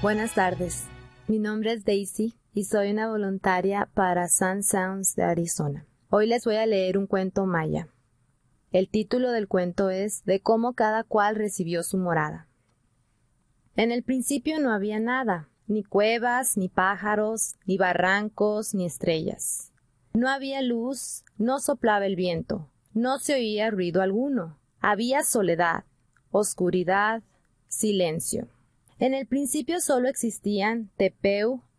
Buenas tardes, mi nombre es Daisy y soy una voluntaria para Sun Sounds de Arizona. Hoy les voy a leer un cuento maya. El título del cuento es De cómo cada cual recibió su morada. En el principio no había nada, ni cuevas, ni pájaros, ni barrancos, ni estrellas. No había luz, no soplaba el viento, no se oía ruido alguno. Había soledad, oscuridad, silencio. En el principio solo existían Tepeu,